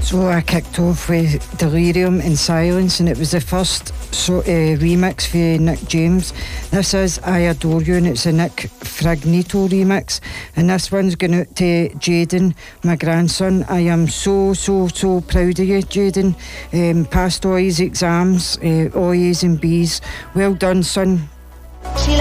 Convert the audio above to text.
So I kicked off with Delirium in Silence, and it was the first remix for Nick James. This is I Adore You, and it's a Nick Fragnito remix, and this one's going out to Jaden, my grandson. I am so proud of you, Jaden. Passed all his exams, all A's and B's. Well done, son.